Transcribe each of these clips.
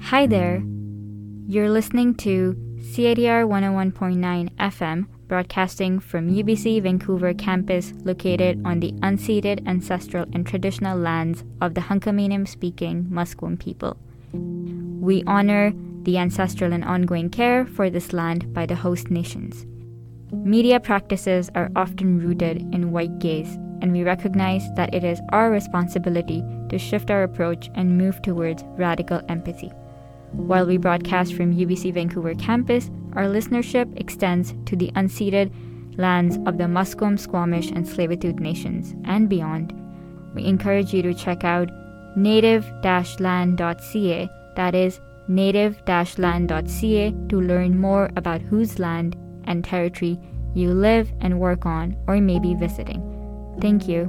Hi there. You're listening to CITR 101.9 FM, broadcasting from UBC Vancouver campus located on the unceded ancestral and traditional lands of the Hunkaminam-speaking Musqueam people. We honor the ancestral and ongoing care for this land by the host nations. Media practices are often rooted in white gaze, and we recognize that it is our responsibility to shift our approach and move towards radical empathy. While we broadcast from UBC Vancouver campus, our listenership extends to the unceded lands of the Musqueam, Squamish, and Tsleil-Waututh nations and beyond. We encourage you to check out native-land.ca, that is native-land.ca, to learn more about whose land and territory you live and work on or may be visiting. Thank you.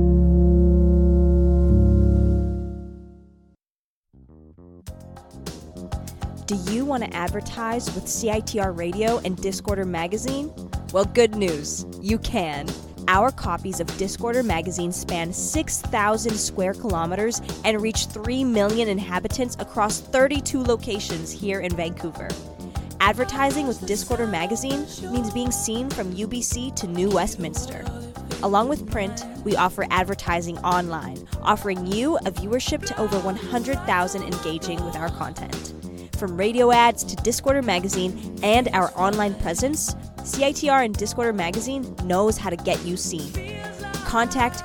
Do you want to advertise with CITR Radio and Discorder Magazine? Well, good news. You can. Our copies of Discorder Magazine span 6,000 square kilometers and reach 3 million inhabitants across 32 locations here in Vancouver. Advertising with Discorder Magazine means being seen from UBC to New Westminster. Along with print, we offer advertising online, offering you a viewership to over 100,000 engaging with our content. From radio ads to Discorder Magazine and our online presence, CITR and Discorder Magazine knows how to get you seen. Contact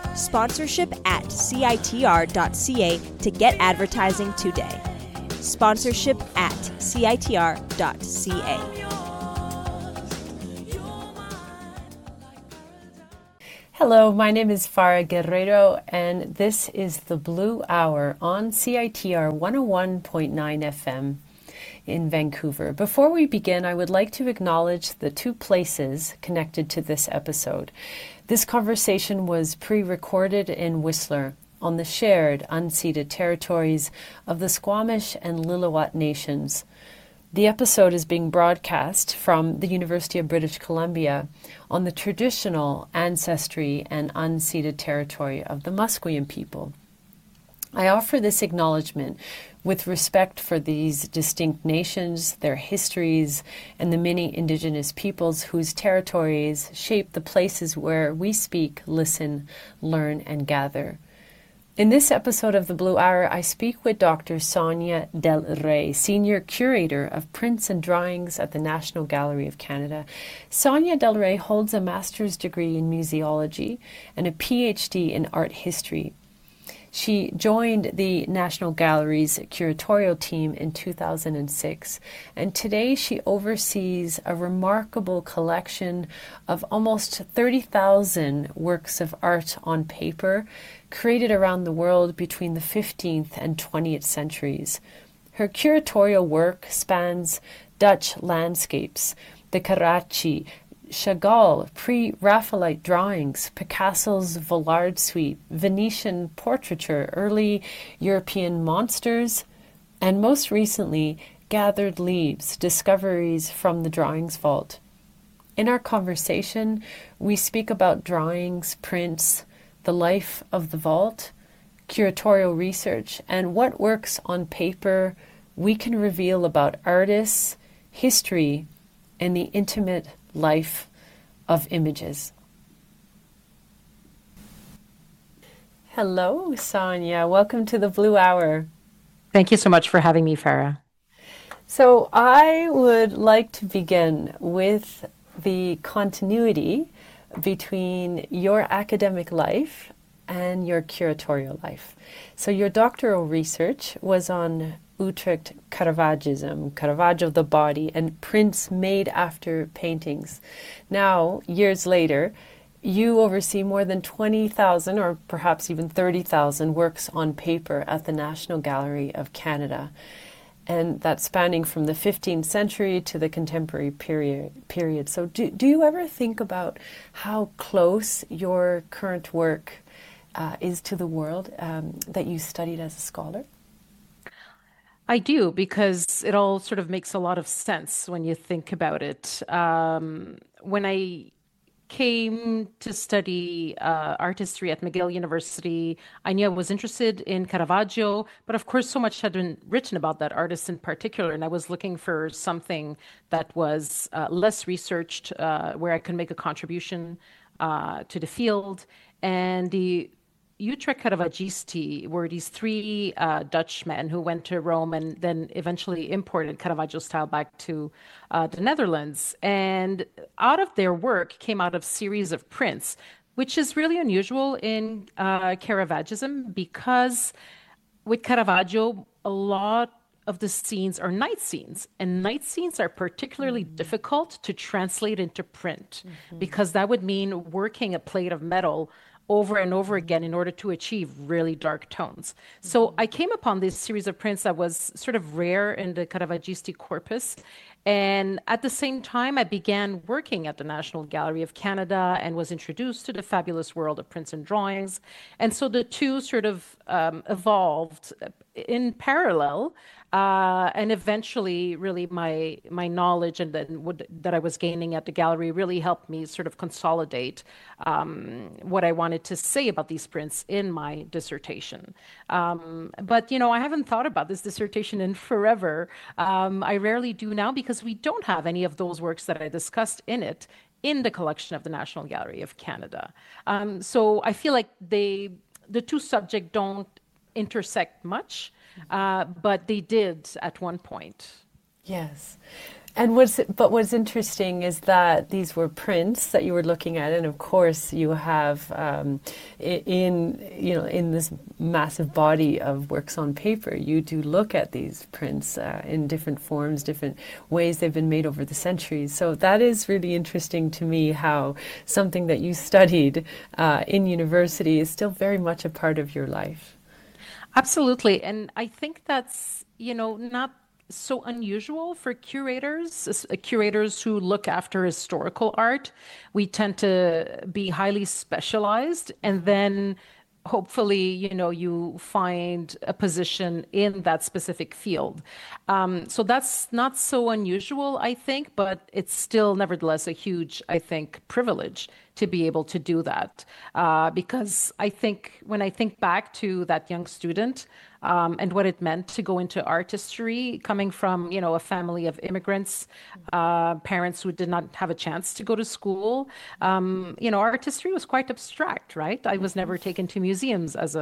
sponsorship@citr.ca to get advertising today. Sponsorship@citr.ca. Hello, my name is Farah Guerrero, and this is the Blue Hour on CITR 101.9 FM in Vancouver. Before we begin, I would like to acknowledge the two places connected to this episode. This conversation was pre-recorded in Whistler on the shared unceded territories of the Squamish and Lillooet nations. The episode is being broadcast from the University of British Columbia on the traditional ancestry and unceded territory of the Musqueam people. I offer this acknowledgement with respect for these distinct nations, their histories, and the many Indigenous peoples whose territories shape the places where we speak, listen, learn, and gather. In this episode of the Blue Hour, I speak with Dr. Sonia Del Rey, Senior Curator of Prints and Drawings at the National Gallery of Canada. Sonia Del Rey holds a master's degree in museology and a PhD in art history. She joined the National Gallery's curatorial team in 2006, and today she oversees a remarkable collection of almost 30,000 works of art on paper created around the world between the 15th and 20th centuries. Her curatorial work spans Dutch landscapes, the Carracci, Chagall, pre-Raphaelite drawings, Picasso's Vollard suite, Venetian portraiture, early European monsters, and most recently, Gathered Leaves, discoveries from the drawings vault. In our conversation, we speak about drawings, prints, the life of the vault, curatorial research, and what works on paper we can reveal about artists, history, and the intimate life of images. Hello, Sonia. Welcome to the Blue Hour. Thank you so much for having me, Farah. So I would like to begin with the continuity between your academic life and your curatorial life. So your doctoral research was on Utrecht Caravagism, Caravaggio the body, and prints made after paintings. Now, years later, you oversee more than 20,000 or perhaps even 30,000 works on paper at the National Gallery of Canada. And that's spanning from the 15th century to the contemporary period. So do you ever think about how close your current work is to the world that you studied as a scholar? I do, because it all sort of makes a lot of sense when you think about it. When I came to study art history at McGill University, I knew I was interested in Caravaggio, but of course, so much had been written about that artist in particular, and I was looking for something that was less researched, where I could make a contribution to the field. And the Utrecht Caravaggisti were these three Dutch men who went to Rome and then eventually imported Caravaggio style back to the Netherlands. And out of their work came out a series of prints, which is really unusual in Caravaggism because with Caravaggio, a lot of the scenes are night scenes, and night scenes are particularly difficult to translate into print because that would mean working a plate of metal over and over again in order to achieve really dark tones. So I came upon this series of prints that was sort of rare in the Caravaggisti corpus. And at the same time, I began working at the National Gallery of Canada and was introduced to the fabulous world of prints and drawings. And so the two sort of evolved in parallel. And eventually, really, my knowledge and then that I was gaining at the gallery really helped me sort of consolidate what I wanted to say about these prints in my dissertation. But I haven't thought about this dissertation in forever. I rarely do now because we don't have any of those works that I discussed in it in the collection of the National Gallery of Canada. So I feel like the two subjects don't intersect much. But they did at one point. Yes. And what's interesting is that these were prints that you were looking at, and of course you have in this massive body of works on paper, you do look at these prints in different forms, different ways they've been made over the centuries. So that is really interesting to me, how something that you studied in university is still very much a part of your life. Absolutely. And I think that's, not so unusual for curators who look after historical art. We tend to be highly specialized, and then hopefully, you find a position in that specific field. So that's not so unusual, I think, but it's still nevertheless a huge, I think, privilege to be able to do that. Because I think when I think back to that young student, and what it meant to go into art history, coming from, a family of immigrants, parents who did not have a chance to go to school. Art history was quite abstract, right? I was never taken to museums as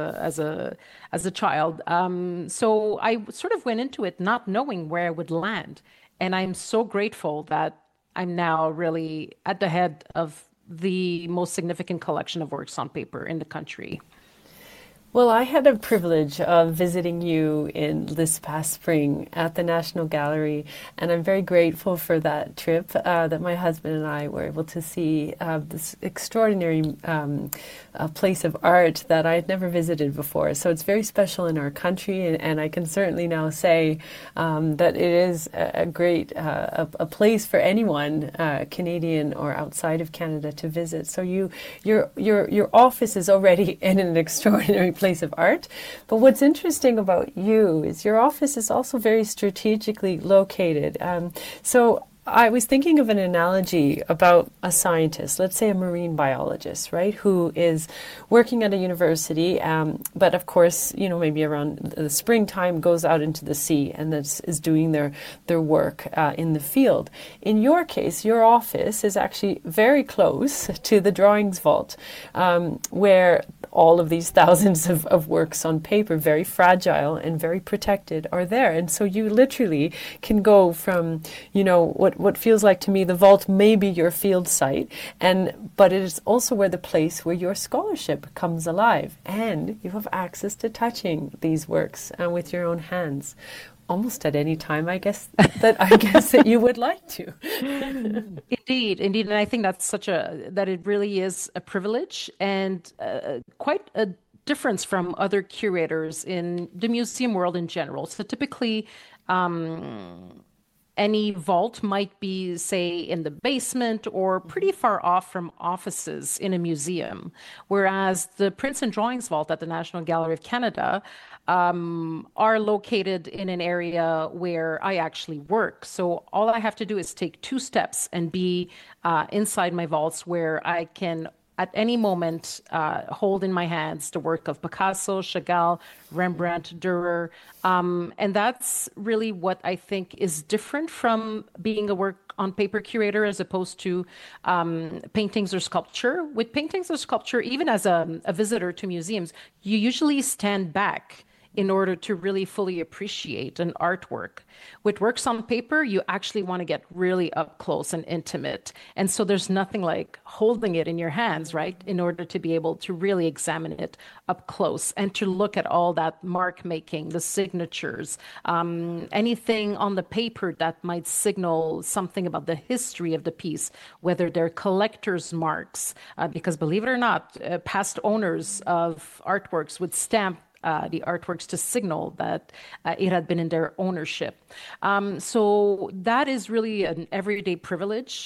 a child. So I sort of went into it not knowing where I would land. And I'm so grateful that I'm now really at the head of the most significant collection of works on paper in the country. Well, I had a privilege of visiting you in this past spring at the National Gallery, and I'm very grateful for that trip, that my husband and I were able to see this extraordinary place of art that I had never visited before. So it's very special in our country, and I can certainly now say that it is a great a place for anyone, Canadian or outside of Canada, to visit. So your office is already in an extraordinary place of art. But what's interesting about you is your office is also very strategically located. So I was thinking of an analogy about a scientist, let's say a marine biologist, right, who is working at a university, but of course, maybe around the springtime goes out into the sea and is doing their work in the field. In your case, your office is actually very close to the drawings vault, where all of these thousands of works on paper, very fragile and very protected, are there. And so you literally can go from, what feels like to me the vault may be your field site, but it is also the place where your scholarship comes alive, and you have access to touching these works with your own hands almost at any time, I guess that you would like to. Indeed, and I think that's that it really is a privilege and quite a difference from other curators in the museum world in general. So typically, any vault might be, say, in the basement or pretty far off from offices in a museum. Whereas the prints and drawings vault at the National Gallery of Canada are located in an area where I actually work. So all I have to do is take 2 steps and be inside my vaults where I can at any moment hold in my hands the work of Picasso, Chagall, Rembrandt, Dürer. And that's really what I think is different from being a work on paper curator as opposed to paintings or sculpture. With paintings or sculpture, even as a visitor to museums, you usually stand back in order to really fully appreciate an artwork. With works on paper, you actually want to get really up close and intimate. And so there's nothing like holding it in your hands, right? In order to be able to really examine it up close and to look at all that mark making, the signatures, anything on the paper that might signal something about the history of the piece, whether they're collector's marks, because believe it or not, past owners of artworks would stamp the artworks to signal that it had been in their ownership. So that is really an everyday privilege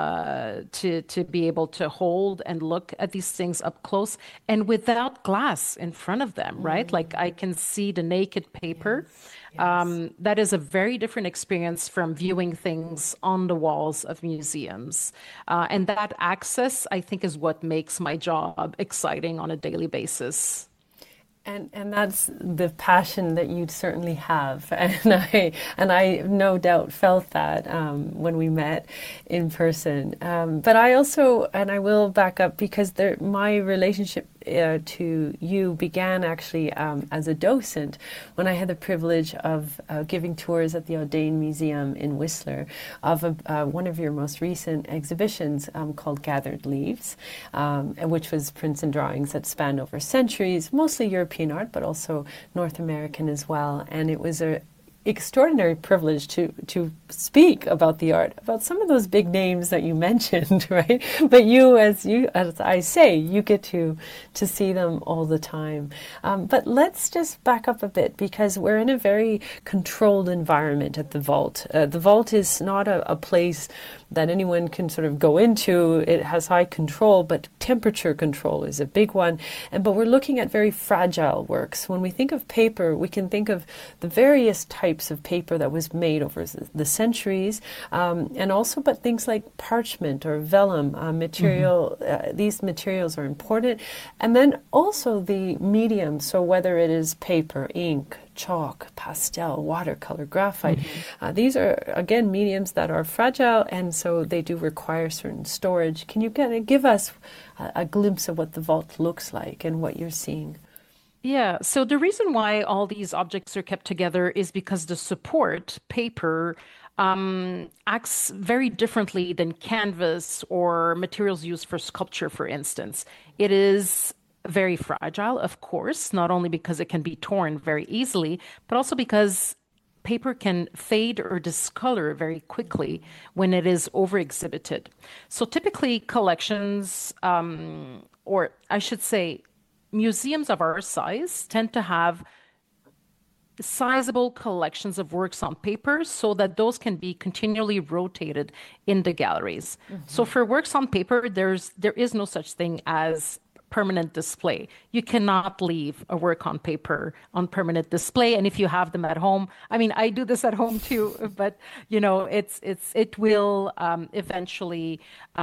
to be able to hold and look at these things up close and without glass in front of them, right? Like I can see the naked paper. Yes. That is a very different experience from viewing things on the walls of museums. And that access, I think, is what makes my job exciting on a daily basis. And that's the passion that you certainly have, and I no doubt felt that when we met in person. But I also, and I will back up because my relationship to you began actually as a docent when I had the privilege of giving tours at the Audain Museum in Whistler of one of your most recent exhibitions called Gathered Leaves, which was prints and drawings that spanned over centuries, mostly European art, but also North American as well. And it was a extraordinary privilege to speak about the art, about some of those big names that you mentioned, right? But as I say, you get to see them all the time. But let's just back up a bit because we're in a very controlled environment at the vault. The vault is not a place that anyone can sort of go into. It has high control, but temperature control is a big one. But we're looking at very fragile works. When we think of paper, we can think of the various types of paper that was made over the centuries, and also, but things like parchment or vellum material. These materials are important. And then also the medium, so whether it is paper, ink, chalk, pastel, watercolor, graphite. These are, again, mediums that are fragile, and so they do require certain storage. Can you kind of give us a glimpse of what the vault looks like and what you're seeing? Yeah, so the reason why all these objects are kept together is because the support, paper, acts very differently than canvas or materials used for sculpture, for instance. It is very fragile, of course, not only because it can be torn very easily, but also because paper can fade or discolor very quickly when it is over exhibited. So typically collections, or I should say, museums of our size tend to have sizable collections of works on paper so that those can be continually rotated in the galleries. So for works on paper, there is no such thing as permanent display. You cannot leave a work on paper on permanent display. And if you have them at home, I mean, I do this at home too, but it will eventually,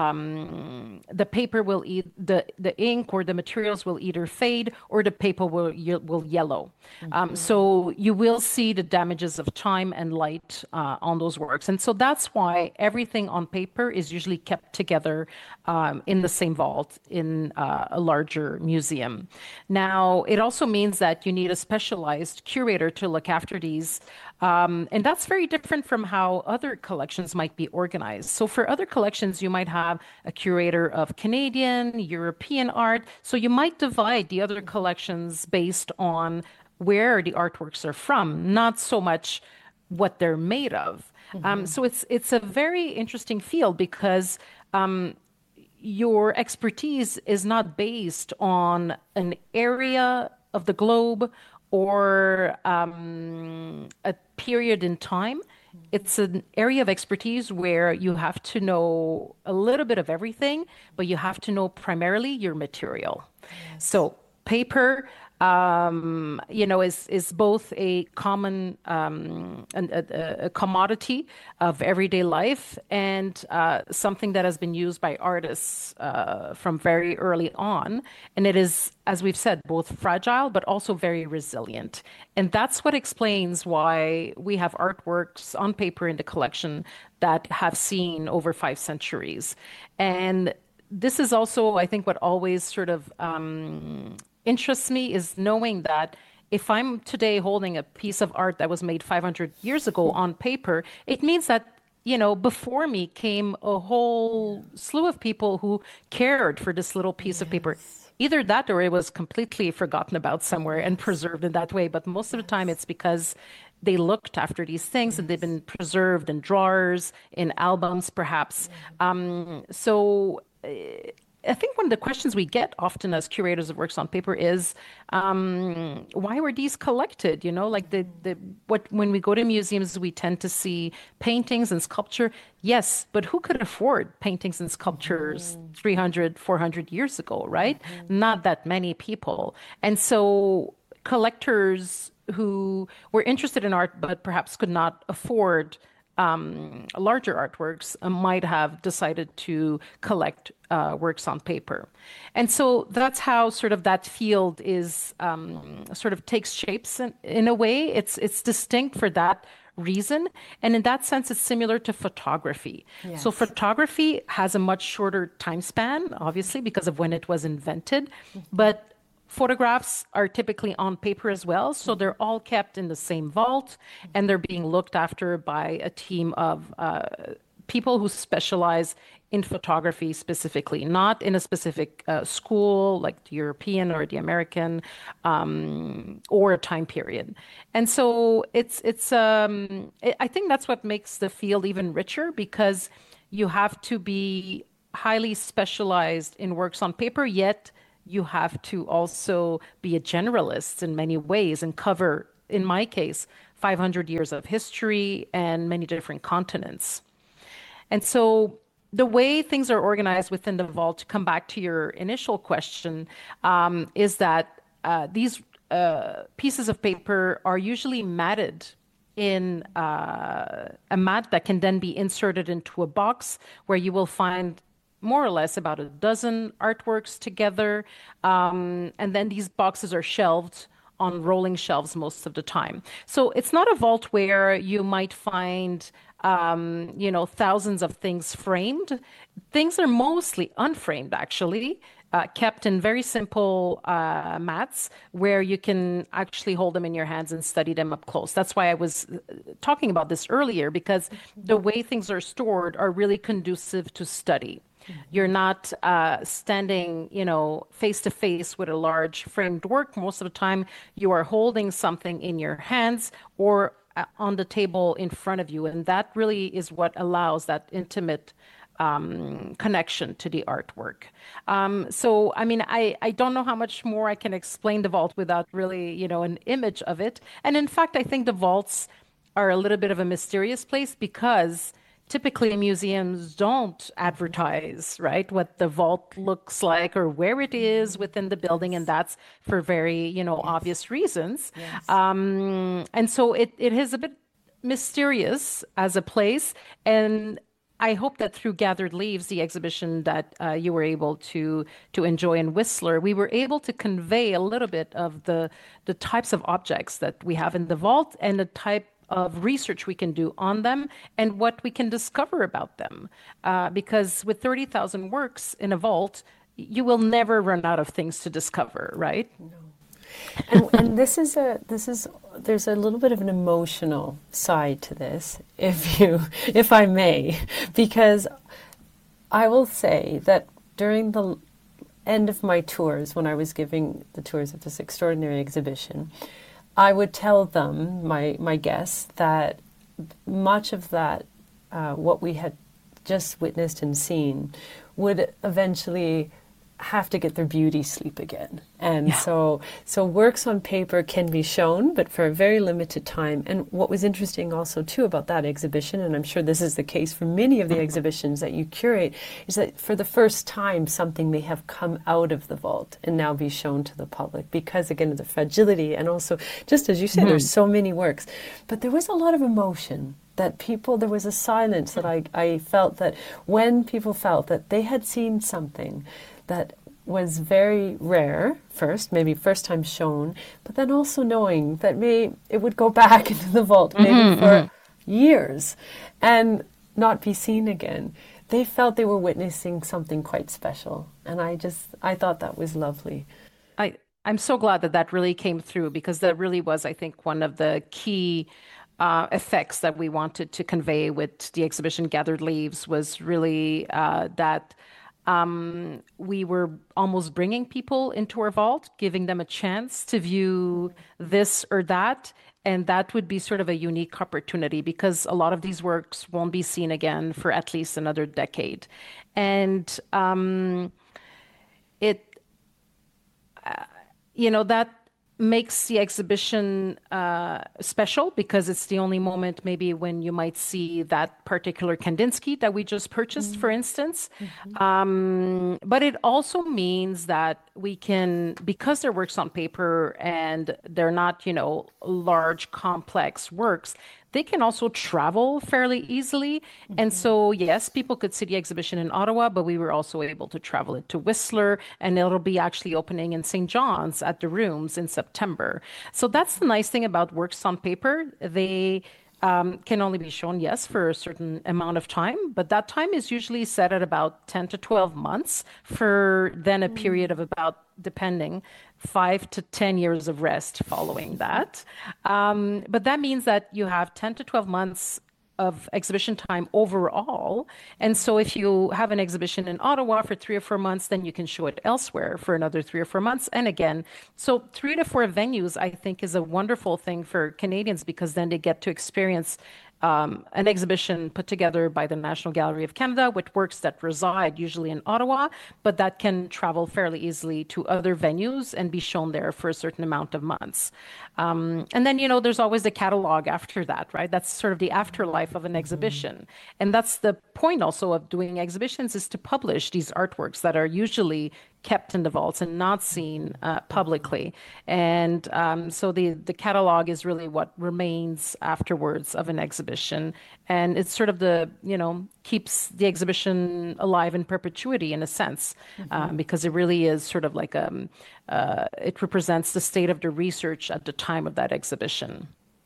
the paper will the ink or the materials will either fade or the paper will yellow. So you will see the damages of time and light on those works. And so that's why everything on paper is usually kept together in the same vault in a larger museum. Now, it also means that you need a specialized curator to look after these. And that's very different from how other collections might be organized. So for other collections, you might have a curator of Canadian, European art. So you might divide the other collections based on where the artworks are from, not so much what they're made of. So it's a very interesting field because your expertise is not based on an area of the globe or a period in time. it's an area of expertise where you have to know a little bit of everything, but you have to know primarily your material. So paper, is both a common a commodity of everyday life and something that has been used by artists from very early on. And it is, as we've said, both fragile but also very resilient. And that's what explains why we have artworks on paper in the collection that have seen over 5 centuries. And this is also, I think, what always sort of interests me is knowing that if I'm today holding a piece of art that was made 500 years ago on paper, it means that, before me came a whole slew of people who cared for this little piece of paper. Either that or it was completely forgotten about somewhere and preserved in that way. But most of the time it's because they looked after these things and they've been preserved in drawers, in albums, perhaps. So I think one of the questions we get often as curators of works on paper is, why were these collected? When we go to museums, we tend to see paintings and sculpture. Yes, but who could afford paintings and sculptures 300, 400 years ago, right? Not that many people. And so collectors who were interested in art but perhaps could not afford larger artworks might have decided to collect works on paper. And so that's how sort of that field is sort of takes shapes in a way. It's distinct for that reason. And in that sense, it's similar to photography. Yes. So photography has a much shorter time span, obviously, because of when it was invented. But photographs are typically on paper as well, so they're all kept in the same vault, and they're being looked after by a team of people who specialize in photography specifically, not in a specific school like the European or the American or a time period. And so I think that's what makes the field even richer, because you have to be highly specialized in works on paper, yet you have to also be a generalist in many ways and cover, in my case, 500 years of history and many different continents. And so the way things are organized within the vault, to come back to your initial question, is that these pieces of paper are usually matted in a mat that can then be inserted into a box where you will find more or less about a dozen artworks together. And then these boxes are shelved on rolling shelves most of the time. So it's not a vault where you might find, thousands of things framed. Things are mostly unframed, actually, kept in very simple mats where you can actually hold them in your hands and study them up close. That's why I was talking about this earlier, because the way things are stored are really conducive to study. You're not standing, face to face with a large framed work. Most of the time, you are holding something in your hands or on the table in front of you. And that really is what allows that intimate connection to the artwork. I don't know how much more I can explain the vault without really, an image of it. And in fact, I think the vaults are a little bit of a mysterious place, because typically museums don't advertise, right, what the vault looks like or where it is within the building, and that's for very, obvious reasons. Yes. And so it is a bit mysterious as a place, and I hope that through Gathered Leaves, the exhibition that you were able to enjoy in Whistler, we were able to convey a little bit of the types of objects that we have in the vault and the type of research we can do on them and what we can discover about them. Because with 30,000 works in a vault, you will never run out of things to discover, right? No. And there's a little bit of an emotional side to this, if I may, because I will say that during the end of my tours, when I was giving the tours of this extraordinary exhibition, I would tell them, my guests, that much of that, what we had just witnessed and seen, would eventually have to get their beauty sleep again. And so works on paper can be shown, but for a very limited time. And what was interesting also too about that exhibition, and I'm sure this is the case for many of the exhibitions that you curate, is that for the first time something may have come out of the vault and now be shown to the public, because again of the fragility, and also just as you said, there's so many works. But there was a lot of emotion that people, there was a silence that I felt, that when people felt that they had seen something that was very rare first, maybe first time shown, but then also knowing that it would go back into the vault maybe for years and not be seen again. They felt they were witnessing something quite special. And I thought that was lovely. I'm so glad that really came through, because that really was, I think, one of the key effects that we wanted to convey with the exhibition Gathered Leaves, was really that we were almost bringing people into our vault, giving them a chance to view this or that. And that would be sort of a unique opportunity, because a lot of these works won't be seen again for at least another decade. And that makes the exhibition special, because it's the only moment maybe when you might see that particular Kandinsky that we just purchased, for instance. But it also means that we can, because they're works on paper and they're not, large, complex works, they can also travel fairly easily. And so, yes, people could see the exhibition in Ottawa, but we were also able to travel it to Whistler, and it'll be actually opening in St. John's at the Rooms in September. So that's the nice thing about works on paper. They can only be shown, yes, for a certain amount of time, but that time is usually set at about 10 to 12 months, for then a period of about, depending, 5 to 10 years of rest following that. But that means that you have 10 to 12 months of exhibition time overall. And so if you have an exhibition in Ottawa for 3 or 4 months, then you can show it elsewhere for another 3 or 4 months. And again, so 3 to 4 venues, I think, is a wonderful thing for Canadians, because then they get to experience an exhibition put together by the National Gallery of Canada with works that reside usually in Ottawa, but that can travel fairly easily to other venues and be shown there for a certain amount of months. And then, there's always the catalog after that, right? That's sort of the afterlife of an exhibition. And that's the point also of doing exhibitions, is to publish these artworks that are usually kept in the vaults and not seen publicly. And so the catalog is really what remains afterwards of an exhibition. And it's sort of keeps the exhibition alive in perpetuity, in a sense, because it really is sort of like it represents the state of the research at the time of that exhibition.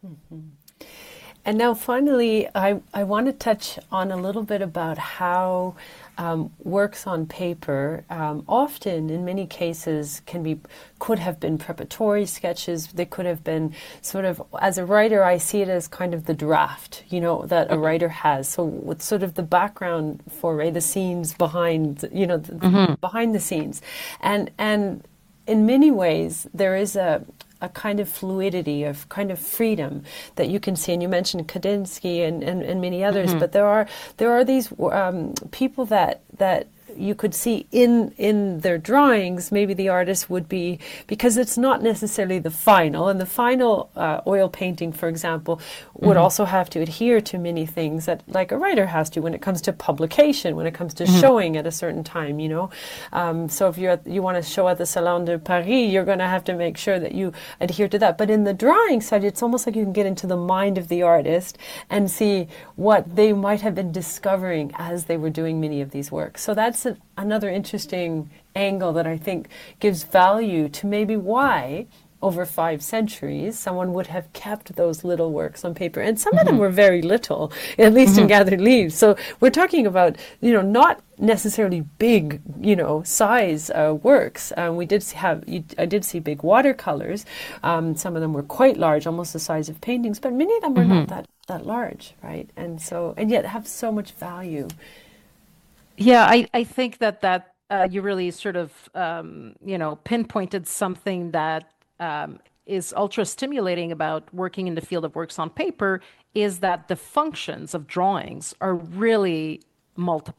And now finally, I want to touch on a little bit about how works on paper often, in many cases, could have been preparatory sketches. They could have been sort of, as a writer, I see it as kind of the draft, that a writer has. So with sort of the background for the scenes behind, behind the scenes. And in many ways, there is a kind of fluidity, of kind of freedom that you can see. And you mentioned Kandinsky and many others, but there are these people that you could see in their drawings. Maybe the artist would be, because it's not necessarily the final, and the final oil painting, for example, would also have to adhere to many things that, like a writer has to, when it comes to publication, when it comes to showing at a certain time, so if you want to show at the Salon de Paris, you're going to have to make sure that you adhere to that. But in the drawing side, it's almost like you can get into the mind of the artist and see what they might have been discovering as they were doing many of these works. So that's another interesting angle that I think gives value to maybe why over 5 centuries someone would have kept those little works on paper. And some of them were very little, at least in Gathered Leaves. So we're talking about, not necessarily big, size works. I did see big watercolors. Some of them were quite large, almost the size of paintings, but many of them were not that large, right? And yet have so much value. Yeah, I think that you really sort of, pinpointed something that is ultra stimulating about working in the field of works on paper, is that the functions of drawings are really multiple.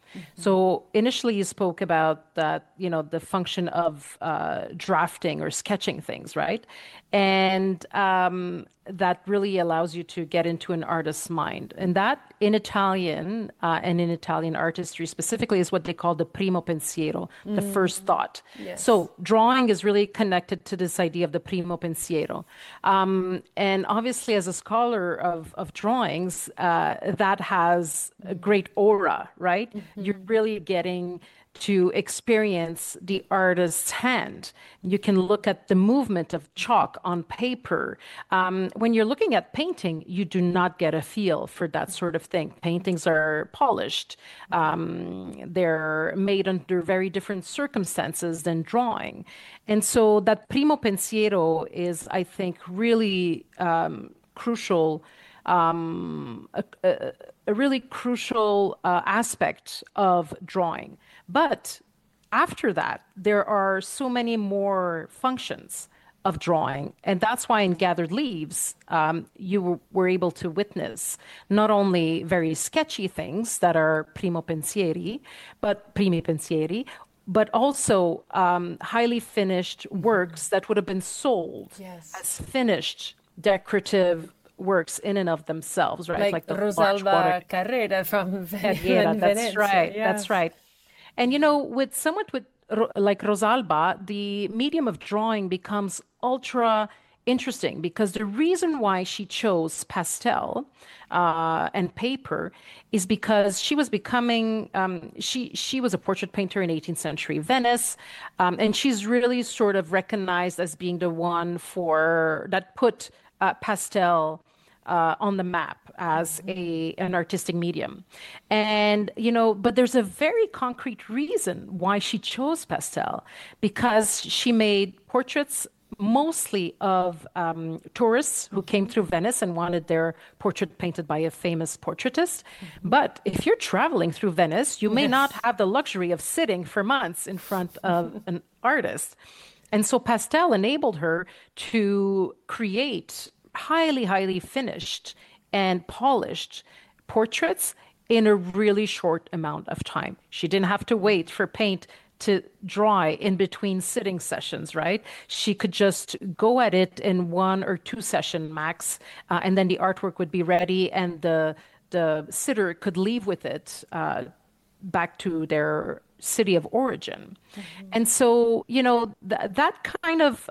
So initially you spoke about that, the function of drafting or sketching things, right? And that really allows you to get into an artist's mind. And that in Italian and in Italian artistry specifically is what they call the primo pensiero, the first thought. Yes. So drawing is really connected to this idea of the primo pensiero. And obviously, as a scholar of drawings, that has a great aura, right? You're really getting to experience the artist's hand. You can look at the movement of chalk on paper. When you're looking at painting, you do not get a feel for that sort of thing. Paintings are polished. They're made under very different circumstances than drawing. And so that primo pensiero is, I think, really crucial, a really crucial aspect of drawing. But after that, there are so many more functions of drawing. And that's why in Gathered Leaves, you were able to witness not only very sketchy things that are primi pensieri, but also highly finished works that would have been sold as finished decorative works in and of themselves, right? Like the Rosalba Carrera from Carrera, that's right. Yes. That's right. And with like Rosalba, the medium of drawing becomes ultra interesting because the reason why she chose pastel and paper is because she was becoming she was a portrait painter in 18th century Venice, and she's really sort of recognized as being the one that put pastel on the map as an artistic medium. And, but there's a very concrete reason why she chose pastel, because she made portraits mostly of tourists who came through Venice and wanted their portrait painted by a famous portraitist. But if you're traveling through Venice, you may not have the luxury of sitting for months in front of an artist. And so pastel enabled her to create highly, highly finished and polished portraits in a really short amount of time. She didn't have to wait for paint to dry in between sitting sessions, right? She could just go at it in 1 or 2 session max, and then the artwork would be ready, and the sitter could leave with it back to their city of origin. And so, that kind of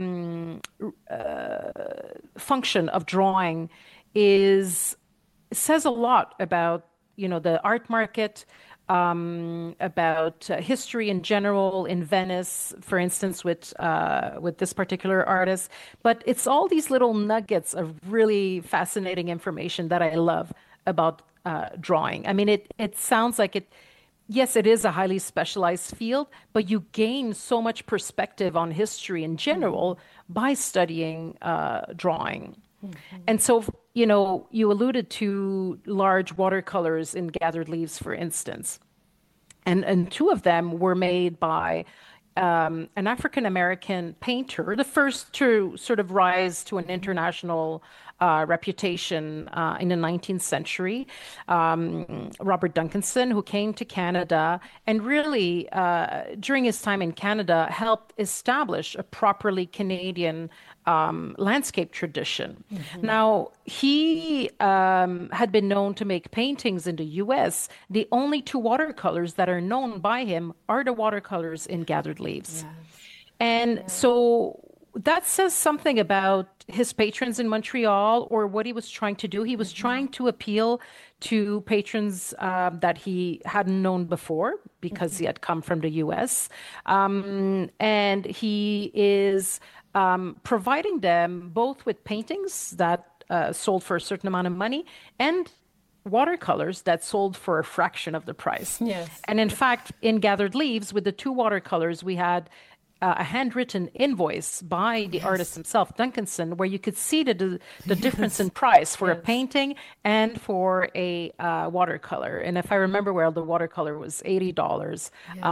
function of drawing says a lot about, the art market, about history in general in Venice, for instance, with this particular artist. But it's all these little nuggets of really fascinating information that I love about drawing. I mean, it sounds like it. Yes, it is a highly specialized field, but you gain so much perspective on history in general by studying drawing. And so, you alluded to large watercolors in Gathered Leaves, for instance. And 2 of them were made by an African-American painter, the first to sort of rise to an international reputation in the 19th century, Robert Duncanson, who came to Canada and really, during his time in Canada, helped establish a properly Canadian landscape tradition. Now, he had been known to make paintings in the US. The only 2 watercolors that are known by him are the watercolors in Gathered Leaves. And so that says something about his patrons in Montreal, or what he was trying to do. He was trying to appeal to patrons that he hadn't known before because he had come from the US. And he is providing them both with paintings that sold for a certain amount of money and watercolors that sold for a fraction of the price. Yes. And in fact, in Gathered Leaves, with the 2 watercolors, we had a handwritten invoice by the artist himself, Duncanson, where you could see the difference in price for a painting and for a watercolor. And if I remember well, the watercolor was $80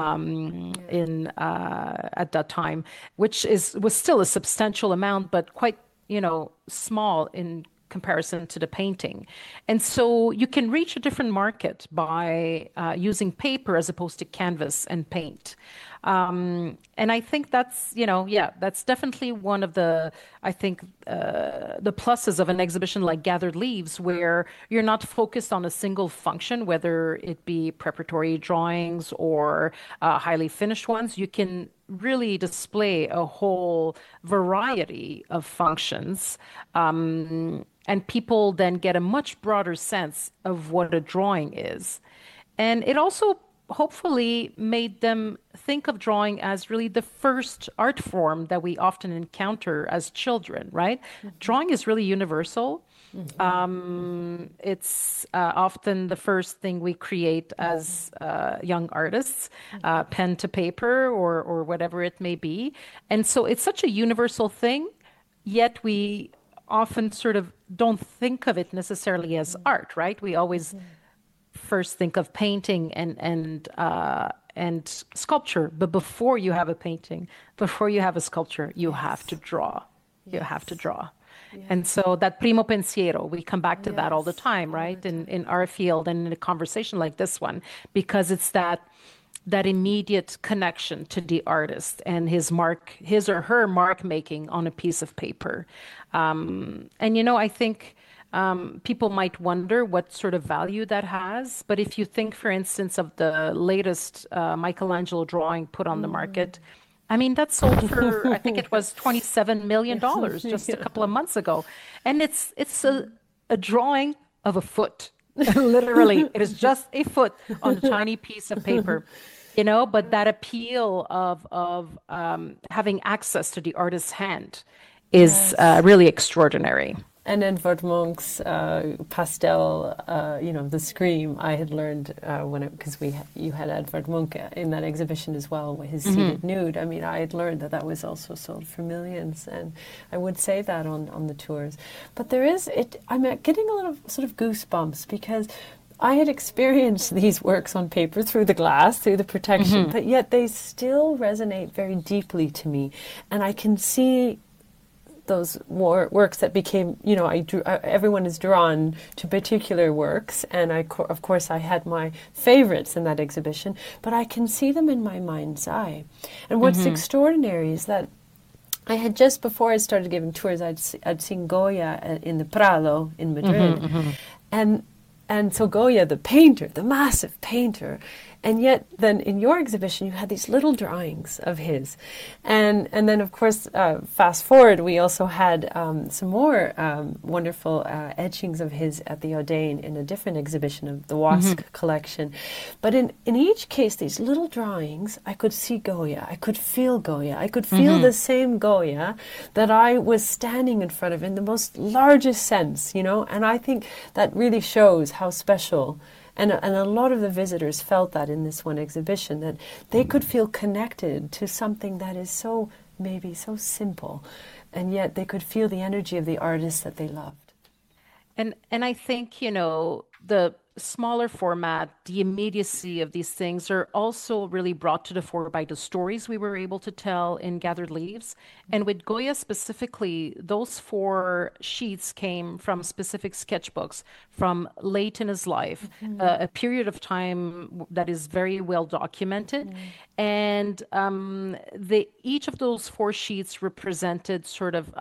at that time, which was still a substantial amount, but quite small in comparison to the painting. And so you can reach a different market by using paper as opposed to canvas and paint. And I think that's, that's definitely one of the pluses of an exhibition like Gathered Leaves, where you're not focused on a single function, whether it be preparatory drawings or highly finished ones. You can really display a whole variety of functions. And people then get a much broader sense of what a drawing is. And it also hopefully made them think of drawing as really the first art form that we often encounter as children, right? Drawing is really universal. It's often the first thing we create as young artists, pen to paper or whatever it may be. And so it's such a universal thing, yet we often sort of don't think of it necessarily as art, right? We always first think of painting and sculpture, but before you have a painting, before you have a sculpture, you have to draw. You have to draw. Yes. And so that primo pensiero, we come back to that all the time, right? In our field and in a conversation like this one, because it's that immediate connection to the artist and his or her mark making on a piece of paper. And I think people might wonder what sort of value that has. But if you think, for instance, of the latest Michelangelo drawing put on the market, I mean, that sold for, I think it was $27 million just a couple of months ago. And it's a drawing of a foot. Literally, it is just a foot on a tiny piece of paper. But that appeal of having access to the artist's hand is really extraordinary. And Edvard Munch's pastel, the Scream, I had learned because you had Edvard Munch in that exhibition as well, his Seated Nude. I mean, I had learned that was also sold for millions, and I would say that on the tours. But I'm getting a little sort of goosebumps because I had experienced these works on paper through the glass, through the protection, but yet they still resonate very deeply to me, and I can see those works that became, everyone is drawn to particular works, and of course I had my favorites in that exhibition, but I can see them in my mind's eye. And what's extraordinary is that I had just before I started giving tours, I'd seen Goya in the Prado in Madrid, and so Goya, the painter, the massive painter. And yet then in your exhibition, you had these little drawings of his. And then, of course, fast forward, we also had some more wonderful etchings of his at the Odeon in a different exhibition of the Wask collection. But in each case, these little drawings, I could see Goya. I could feel Goya. I could feel the same Goya that I was standing in front of in the most largest sense, And I think that really shows how special. And a lot of the visitors felt that in this one exhibition, that they could feel connected to something that is maybe so simple, and yet they could feel the energy of the artist that they loved. And I think, the smaller format, the immediacy of these things are also really brought to the fore by the stories we were able to tell in Gathered Leaves. And with Goya specifically, those 4 sheets came from specific sketchbooks from late in his life, a period of time that is very well documented. And each of those 4 sheets represented sort of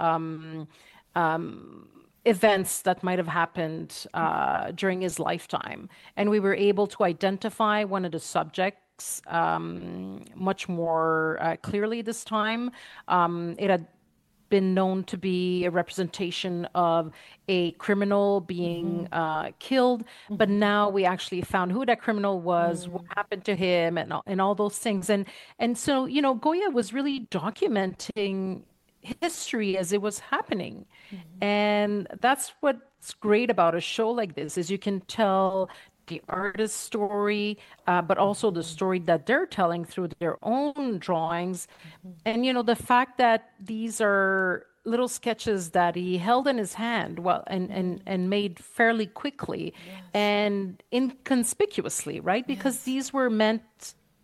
events that might have happened during his lifetime. And we were able to identify one of the subjects much more clearly this time. It had been known to be a representation of a criminal being killed, but now we actually found who that criminal was, what happened to him, and all those things. And so, Goya was really documenting history as it was happening. And that's what's great about a show like this, is you can tell the artist's story, but also the story that they're telling through their own drawings. And the fact that these are little sketches that he held in his hand and made fairly quickly and inconspicuously, right? Because these were meant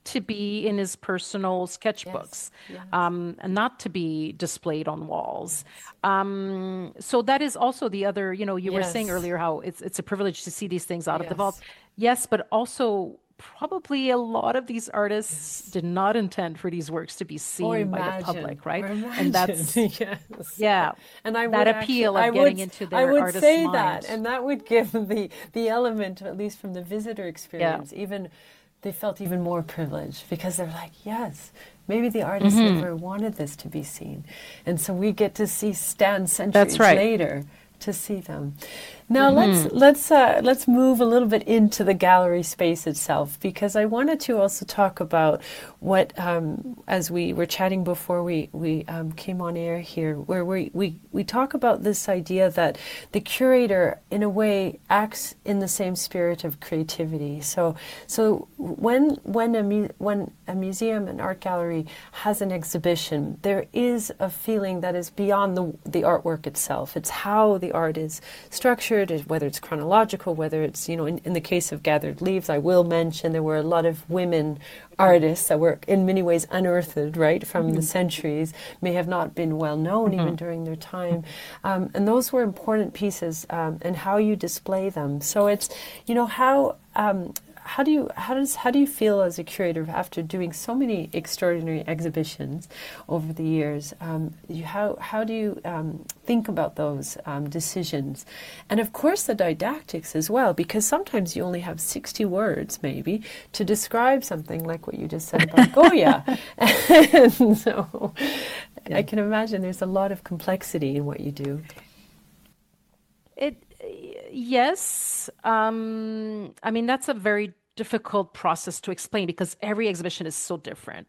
to be in his personal sketchbooks, and not to be displayed on walls. So that is also the other, you were saying earlier how it's a privilege to see these things out of the vault. Yes, but also probably a lot of these artists did not intend for these works to be seen by the public, right? And that's and I that appeal of getting into their artist's I would say mind. that, and that would give the element, at least from the visitor experience, even they felt even more privileged, because they're like, yes, maybe the artist never wanted this to be seen, and so we get to stand centuries later to see them. Now let's move a little bit into the gallery space itself, because I wanted to also talk about what, as we were chatting before we came on air here, where we talk about this idea that the curator, in a way, acts in the same spirit of creativity. So when a museum, an art gallery has an exhibition, there is a feeling that is beyond the artwork itself. It's how the art is structured, whether it's chronological, whether it's, in the case of Gathered Leaves, I will mention there were a lot of women artists that were in many ways unearthed, right, from the centuries, may have not been well known even during their time. And those were important pieces, and how you display them. So it's, how do you feel as a curator after doing so many extraordinary exhibitions over the years? How do you think about those decisions? And of course the didactics as well, because sometimes you only have 60 words maybe to describe something like what you just said about Goya. And so I can imagine there's a lot of complexity in what you do. Yes. I mean, that's a very difficult process to explain, because every exhibition is so different.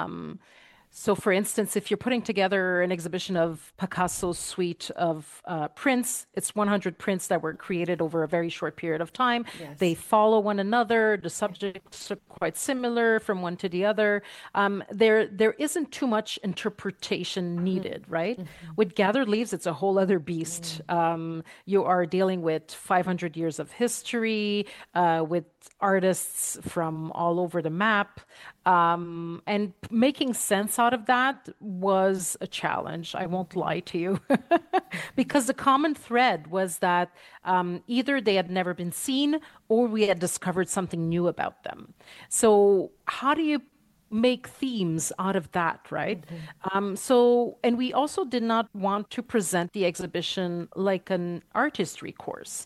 So for instance, if you're putting together an exhibition of Picasso's suite of prints, it's 100 prints that were created over a very short period of time. They follow one another. The subjects are quite similar from one to the other. There isn't too much interpretation needed, right? With Gathered Leaves, it's a whole other beast. You are dealing with 500 years of history, with artists from all over the map. And making sense out of that was a challenge. I won't lie to you, because the common thread was that either they had never been seen or we had discovered something new about them. So how do you make themes out of that, right? And we also did not want to present the exhibition like an art history course.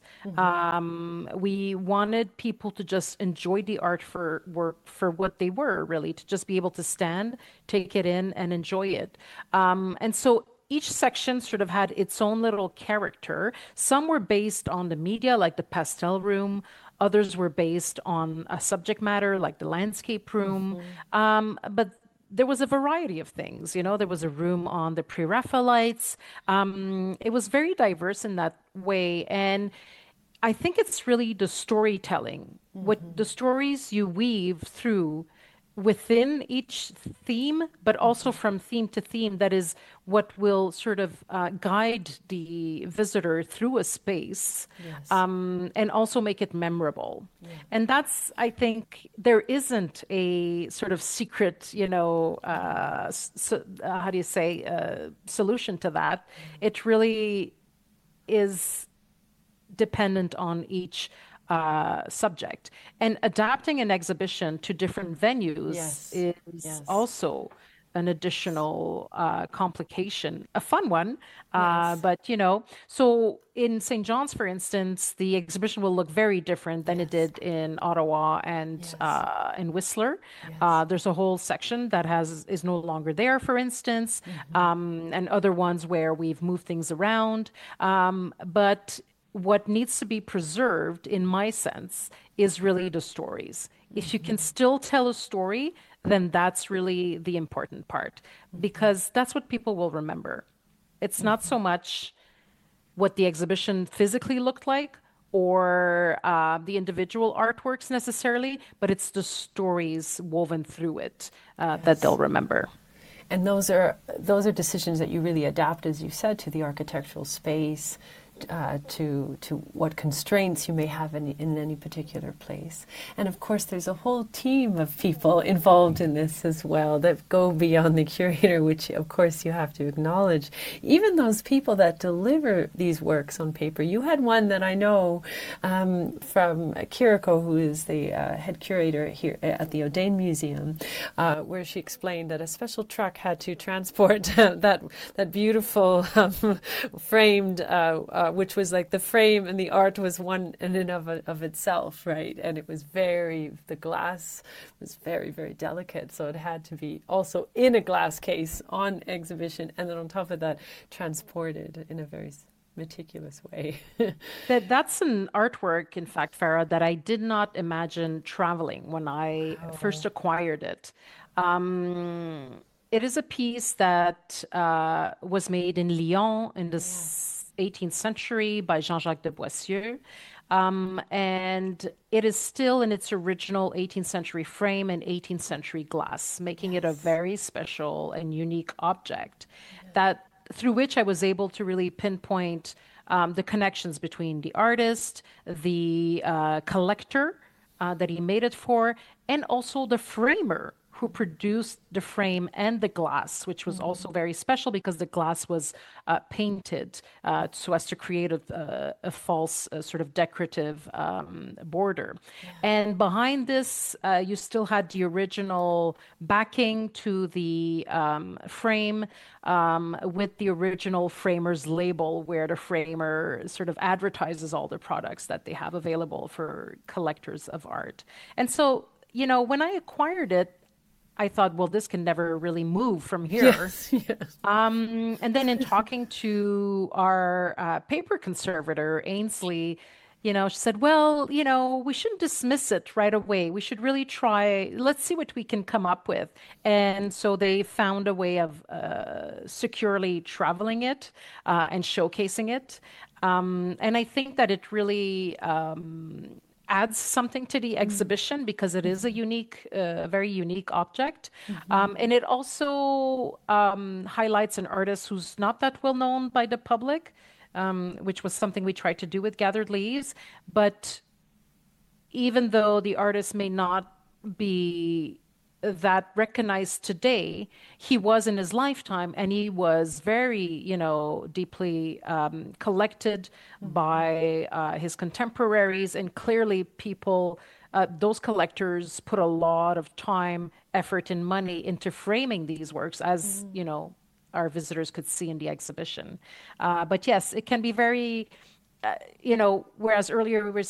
We wanted people to just enjoy the art for what they were, really, to just be able to stand, take it in, and enjoy it. And so each section sort of had its own little character. Some were based on the media, like the pastel room. Others were based on a subject matter, like the landscape room. But there was a variety of things. There was a room on the Pre-Raphaelites. It was very diverse in that way. And I think it's really the storytelling, what the stories you weave through within each theme, but also from theme to theme, that is what will sort of guide the visitor through a space, and also make it memorable. And that's, I think, there isn't a sort of secret, how do you say, solution to that. It really is dependent on each subject. And adapting an exhibition to different venues is also an additional complication, a fun one. But, so in St. John's, for instance, the exhibition will look very different than it did in Ottawa and in Whistler. There's a whole section that is no longer there, for instance, and other ones where we've moved things around. But what needs to be preserved, in my sense, is really the stories. If you can still tell a story, then that's really the important part, because that's what people will remember. It's not so much what the exhibition physically looked like or the individual artworks necessarily, but it's the stories woven through it that they'll remember. And those are decisions that you really adapt, as you said, to the architectural space, to what constraints you may have in any particular place. And of course, there's a whole team of people involved in this as well that go beyond the curator, which of course you have to acknowledge. Even those people that deliver these works on paper. You had one that I know from Kiriko, who is the head curator here at the O'Dane Museum, where she explained that a special truck had to transport that beautiful framed, which was like the frame and the art was one in and of itself, right? And it was the glass was very, very delicate, so it had to be also in a glass case on exhibition, and then on top of that, transported in a very meticulous way. That's an artwork, in fact, Farah, that I did not imagine traveling when I first acquired it. It is a piece that was made in Lyon in the 18th century by Jean-Jacques de Boissieu. And it is still in its original 18th century frame and 18th century glass, making it a very special and unique object that through which I was able to really pinpoint the connections between the artist, the collector that he made it for, and also the framer who produced the frame and the glass, which was also very special because the glass was painted so as to create a false sort of decorative border. And behind this, you still had the original backing to the frame with the original framer's label, where the framer sort of advertises all the products that they have available for collectors of art. And so, you know, when I acquired it, I thought, well, this can never really move from here. Yes. And then in talking to our paper conservator, Ainsley, you know, she said, well, you know, we shouldn't dismiss it right away. We should really try, let's see what we can come up with. And so they found a way of securely traveling it and showcasing it. And I think that it really adds something to the exhibition because it is a unique, very unique object. And it also highlights an artist who's not that well known by the public, which was something we tried to do with Gathered Leaves. But even though the artist may not be that recognized today, he was in his lifetime, and he was very, you know, deeply collected by his contemporaries, and clearly people, those collectors put a lot of time, effort, and money into framing these works, as you know, our visitors could see in the exhibition. But yes, it can be very, you know, whereas earlier we were